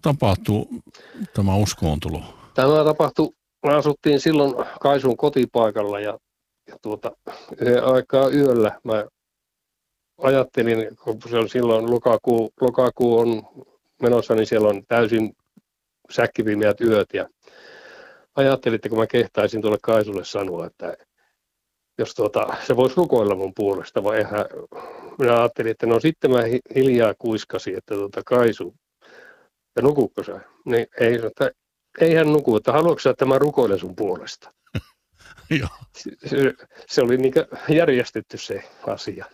tapahtui tämä uskoontulo? Tämä tapahtui, me asuttiin silloin Kaisun kotipaikalla ja yhden aikaa yöllä mä ajattelin, kun se on silloin lokakuu on menossa, niin siellä on täysin säkkipimeät yöt ja ajattelin, että kun mä kehtaisin tuolle Kaisulle sanoa, että jos se voisi rukoilla mun puolesta, vai minä ajattelin, että no sitten mä hiljaa kuiskasin, että Kaisu, ja nukukko sä? Niin ei hän nuku, että haluatko sä, että mä rukoilen sun puolesta? se oli niin järjestetty se asia.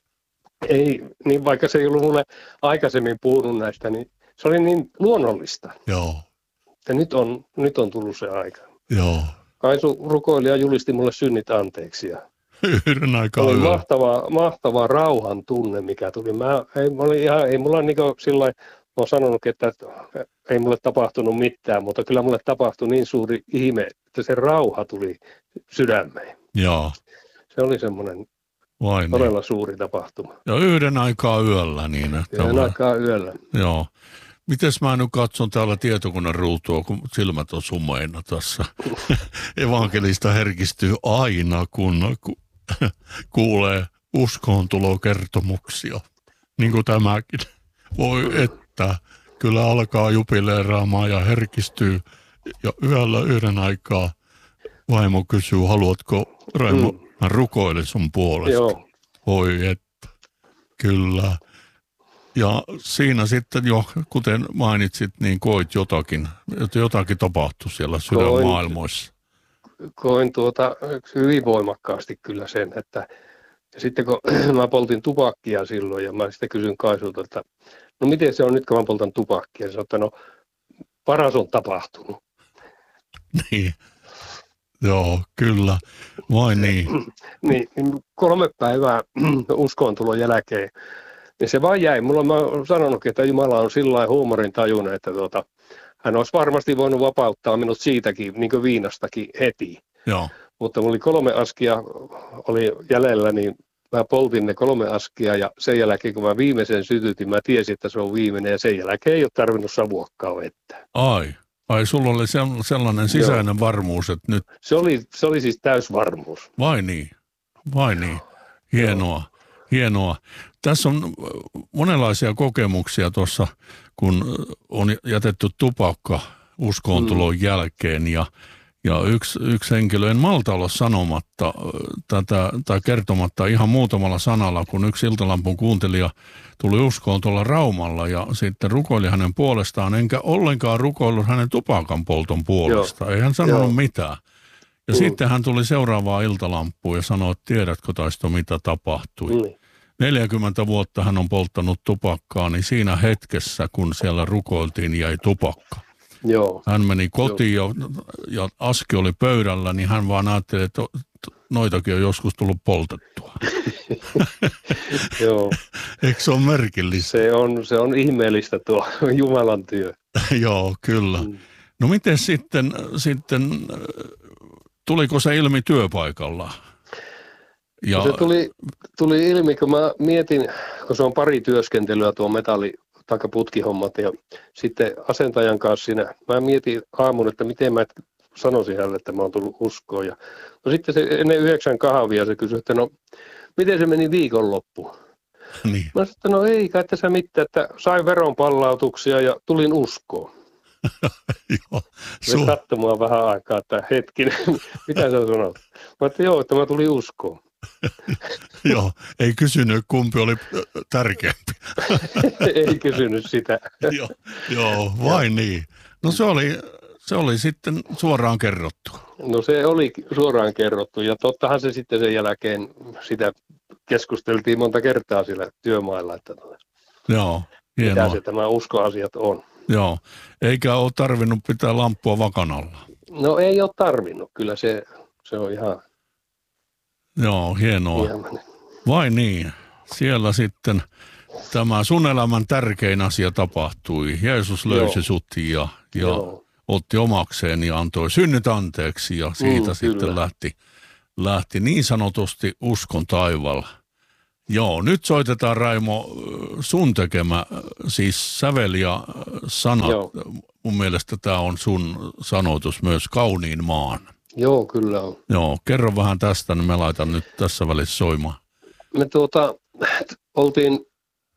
Ei, niin vaikka se ei ollut mulle aikaisemmin puhunut näistä, niin se oli niin luonnollista. Joo. Ja nyt on tullut se aika. Joo. Kaisu rukoili ja julisti mulle synnit anteeksi. Ja yhden aikaa oli mahtava rauhan tunne, mikä tuli. Ei mulla niin sillä olen sanonut, että ei mulle tapahtunut mitään, mutta kyllä mulle tapahtui niin suuri ihme, että se rauha tuli sydämeen. Joo. Se oli semmoinen todella suuri tapahtuma. Ja yhden aikaa yöllä. Niin, yhden aikaa yöllä. Joo. Mites mä nyt katson täällä tietokoneen ruutua, kun silmät on sumeina tässä. Evankelista herkistyy aina, kun kuulee uskoontulokertomuksia. Niin kuin tämäkin. Voi että, kyllä alkaa jubileeraamaan ja herkistyy. Ja yöllä yhden aikaa vaimo kysyy, haluatko Raimo, mä rukoilen sun puolesta. Joo. Voi että, kyllä. Ja siinä sitten jo, kuten mainitsit, niin koit jotakin tapahtui siellä sydänmaailmoissa. Koin hyvin voimakkaasti kyllä sen, että ja sitten kun mä poltin tupakkia silloin ja mä sitten kysyn Kaisulta, että no miten se on nyt kun mä poltan tupakkia, ja sanoin, että no paras on tapahtunut. Niin, joo, kyllä, vai niin. niin 3 päivää uskontulon jälkeen. Niin se vaan jäi. Mä oon sanonutkin, että Jumala on sillä lailla huumorin tajunut, että hän olisi varmasti voinut vapauttaa minut siitäkin, niin kuin viinastakin heti. Joo. Mutta mulla oli 3 askia oli jäljellä, niin mä poltin ne 3 askia ja sen jälkeen, kun mä viimeisen sytytin, mä tiesin, että se on viimeinen ja sen jälkeen ei ole tarvinnut savuakkaa vettä. Ai sulla oli sellainen sisäinen varmuus, että nyt... Se oli siis täysvarmuus. Vai niin. Hienoa. Tässä on monenlaisia kokemuksia tuossa, kun on jätetty tupakka uskoontulon jälkeen ja yksi henkilö, en malta olla sanomatta tätä tai kertomatta ihan muutamalla sanalla, kun yksi Iltalampun kuuntelija tuli uskoon tuolla Raumalla ja sitten rukoili hänen puolestaan, enkä ollenkaan rukoillut hänen tupakan polton puolesta. Ei hän sanonut mitään. Ja sitten hän tuli seuraavaan Iltalampuun ja sanoi, että tiedätkö Taisto, mitä tapahtui. 40 vuotta hän on polttanut tupakkaa, niin siinä hetkessä, kun siellä rukoiltiin, jäi tupakka. Joo. Hän meni kotiin ja aski oli pöydällä, niin hän vaan ajatteli, että noitakin on joskus tullut poltettua. Joo. Eikö se ole merkillistä? Se on ihmeellistä tuo Jumalan työ. Joo, kyllä. No miten sitten tuliko se ilmi työpaikalla? Ja se tuli ilmi, kun mä mietin, kun se on pari työskentelyä tuo putkihommat ja sitten asentajan kanssa siinä, mä mietin aamun, että miten mä sanoisin hänelle, että mä oon tullut uskoon. Ja no sitten se ennen 9 kahvia se kysyi, että no miten se meni viikonloppu? Niin. Mä sanoin, että no ei kai tässä mitään, että sain veronpallautuksia ja tulin uskoon. Se katsoi mua vähän aikaa, että hetkinen, mitä sä sanot? Mä että joo, että mä tulin uskoon. Joo, ei kysynyt kumpi oli tärkeämpi. Ei kysynyt sitä. Joo, vain niin. No se oli sitten suoraan kerrottu. No se oli suoraan kerrottu ja tottahan se sitten sen jälkeen sitä keskusteltiin monta kertaa siellä työmailla, että joo, hienoa. mitä se tämä uskoasiat on. Joo, eikä ole tarvinnut pitää lamppua vakanalla. No ei ole tarvinnut, kyllä se on ihan... Joo, hienoa. Vai niin, siellä sitten tämä sun elämän tärkein asia tapahtui. Jeesus löysi sut ja otti omakseen ja antoi synnit anteeksi ja siitä sitten lähti niin sanotusti uskon taivaalla. Joo, nyt soitetaan Raimo sun tekemä, siis sävel ja sanat. Joo. Mun mielestä tämä on sun sanoitus myös Kauniin maan. Joo, kyllä on. Joo, kerro vähän tästä, niin mä laitan nyt tässä välissä soimaan. Me oltiin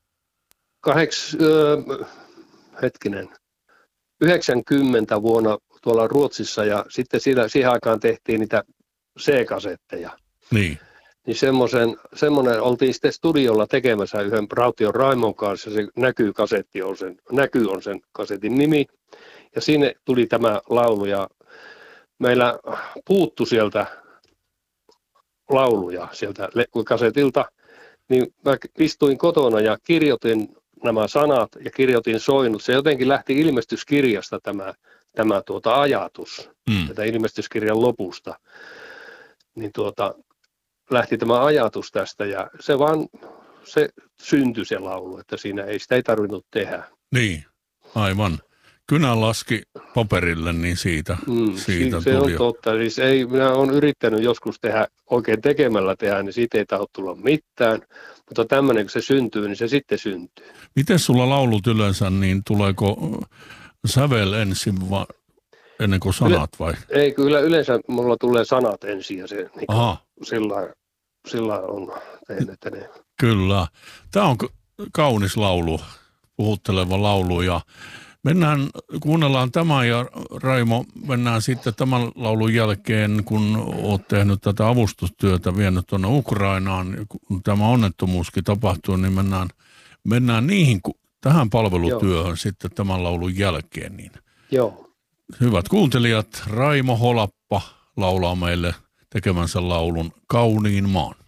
90 vuonna tuolla Ruotsissa ja sitten siihen aikaan tehtiin niitä C-kasetteja. Niin. Niin semmoinen oltiin sitten studiolla tekemässä yhden Raution Raimon kanssa, se Näky on sen kasetin nimi. Ja sinne tuli tämä laulu ja meillä puuttu sieltä lauluja sieltä kasetilta. Niin mä istuin kotona ja kirjoitin nämä sanat ja kirjoitin soinnut. Se jotenkin lähti ilmestyskirjasta tämä ajatus, tätä ilmestyskirjan lopusta. Niin lähti tämä ajatus tästä ja se syntyi se laulu, että sitä ei tarvinnut tehdä. Niin, aivan. Kynä laski paperille, niin siitä se tuli. On totta. Siis minä olen yrittänyt joskus tehdä, oikein tekemällä tehdä, niin siitä ei tahdo tulla mitään. Mutta tämmöinen, kun se syntyy, niin se sitten syntyy. Miten sulla laulut yleensä, niin tuleeko sävel ensin ennen kuin sanat vai? Ei, kyllä yleensä mulla tulee sanat ensin ja se niin sillä on tehnyt, että ne. Kyllä. Tämä on kaunis laulu, puhutteleva laulu ja kuunnellaan tämä ja Raimo, mennään sitten tämän laulun jälkeen, kun olet tehnyt tätä avustustyötä, vienyt tuonne Ukrainaan, kun tämä onnettomuuskin tapahtui, niin mennään tähän palvelutyöhön. Joo. Sitten tämän laulun jälkeen. Niin. Joo. Hyvät kuuntelijat, Raimo Holappa laulaa meille tekemänsä laulun Kauniin maan.